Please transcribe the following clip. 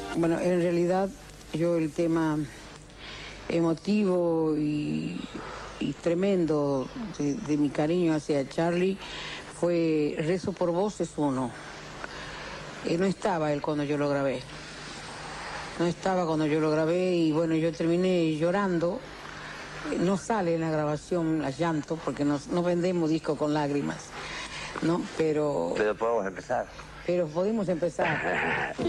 Bueno, en realidad yo el tema emotivo y tremendo de mi cariño hacia Charly fue Rezo por vos es uno. No estaba él cuando yo lo grabé. No estaba cuando yo lo grabé y bueno, yo terminé llorando. No sale en la grabación a llanto porque no vendemos discos con lágrimas, ¿no? Pero podemos empezar. Pero podemos empezar.